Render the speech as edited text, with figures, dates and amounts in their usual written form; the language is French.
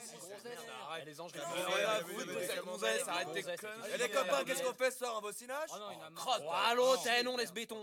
Arrête les anges, arrête tes conneries. Et les copains, qu'est-ce qu'on fait ce soir en bossinage? Oh non, il a marre. Allô, t'es non, laisse béton.